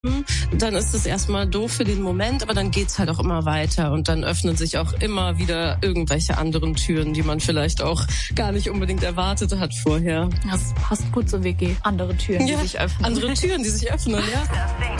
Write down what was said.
dann ist es erstmal doof für den Moment, aber dann geht's halt auch immer weiter und dann öffnen sich auch immer wieder irgendwelche anderen Türen, die man vielleicht auch gar nicht unbedingt erwartet hat vorher. Das passt gut zur WG. Andere Türen, die sich öffnen. Andere Türen, die sich öffnen, ja.